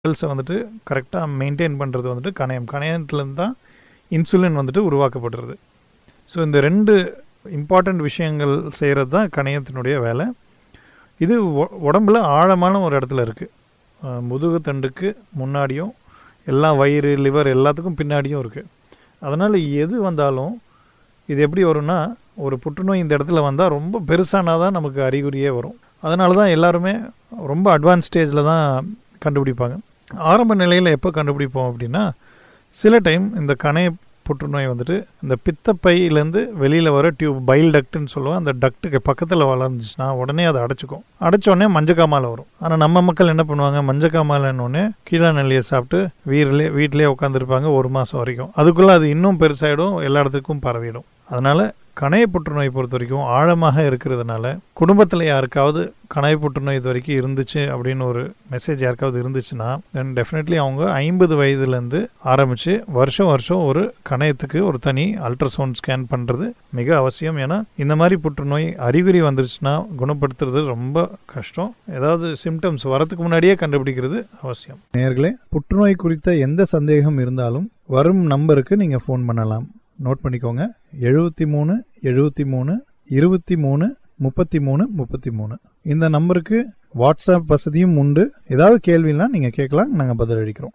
லெவல்ஸை வந்துட்டு கரெக்டாக மெயின்டைன் பண்ணுறது வந்துட்டு கணையத்துலேருந்து தான் இன்சுலின் வந்துட்டு உருவாக்கப்படுறது. ஸோ இந்த 2 இம்பார்ட்டண்ட் விஷயங்கள் செய்கிறது தான் கணையத்தினுடைய வேலை. இது உடம்புல ஆழமான ஒரு இடத்துல இருக்குது. முதுகு தண்டுக்கு முன்னாடியும் எல்லா வயிறு லிவர் எல்லாத்துக்கும் பின்னாடியும் இருக்குது. அதனால் எது வந்தாலும் இது எப்படி வரும்னா, ஒரு புற்றுநோய் இந்த இடத்துல வந்தால் ரொம்ப பெருசானா தான் நமக்கு அறிகுறியே வரும். அதனால தான் எல்லாருமே ரொம்ப அட்வான்ஸ் ஸ்டேஜில் தான் கண்டுபிடிப்பாங்க. ஆரம்ப நிலையில் எப்போ கண்டுபிடிப்போம் அப்படின்னா, சில டைம் இந்த கணைய புற்றுநோய் வந்துட்டு இந்த பித்தப்பையிலேருந்து வெளியில் வர டியூப் பைல் டக்ட்டுன்னு சொல்லுவோம், அந்த டக்ட்டுக்கு பக்கத்தில் வளர்ந்துச்சுன்னா உடனே அதை அடைச்சோடனே மஞ்சக்காமாலை வரும். ஆனால் நம்ம மக்கள் என்ன பண்ணுவாங்க, மஞ்சக்காமாலைன்னொடனே கீழே நெல்லியை சாப்பிட்டு வீட்டிலே உட்காந்துருப்பாங்க 1 மாதம் வரைக்கும். அதுக்குள்ளே அது இன்னும் பெருசாகிடும், எல்லா இடத்துக்கும் பரவிடும். அதனால் கணைய புற்றுநோய் பொறுத்த வரைக்கும் ஆழமாக இருக்கிறதுனால, குடும்பத்தில் யாருக்காவது கணைய புற்றுநோய் இது வரைக்கும் இருந்துச்சு அப்படின்னு ஒரு மெசேஜ் யாருக்காவது இருந்துச்சுன்னா, தென் டெஃபினெட்லி அவங்க 50 வயதுலேருந்து ஆரம்பித்து வருஷம் ஒரு கணையத்துக்கு ஒரு தனி அல்ட்ராசவுண்ட் ஸ்கேன் பண்ணுறது மிக அவசியம். ஏன்னா இந்த மாதிரி புற்றுநோய் அறிகுறி வந்துருச்சுன்னா குணப்படுத்துறது ரொம்ப கஷ்டம். ஏதாவது சிம்டம்ஸ் வரத்துக்கு முன்னாடியே கண்டுபிடிக்கிறது அவசியம். நேயர்களே, புற்றுநோய் குறித்த எந்த சந்தேகம் இருந்தாலும் வரும் நம்பருக்கு நீங்கள் ஃபோன் பண்ணலாம். நோட் பண்ணிக்கோங்க, 73 73 23 33 33. இந்த நம்பருக்கு வாட்ஸ்அப் வசதியும் உண்டு. ஏதாவது கேள்வினா நீங்கள் கேட்கலாம், நாங்கள் பதிலளிக்கிறோம்.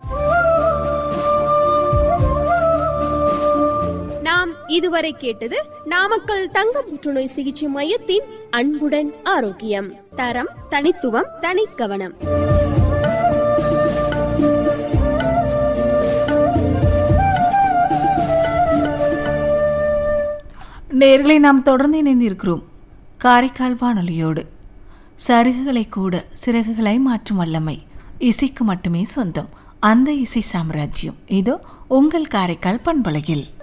நாம் இதுவரை கேட்டது நாமக்கல் தங்க புற்றுநோய் சிகிச்சை மையத்தின் அன்புடன் ஆரோக்கியம். தரம், தனித்துவம், தனிக்கவனம். நேயர்களை, நாம் தொடர்ந்து இணைந்திருக்கிறோம் காரைக்கால் வானொலியோடு. சருகுகளை கூட சிறகுகளை மாற்றும் வல்லமை இசைக்கு மட்டுமே சொந்தம். அந்த இசை சாம்ராஜ்யம் இதோ உங்கள் காரைக்கால் பண்பலையில்.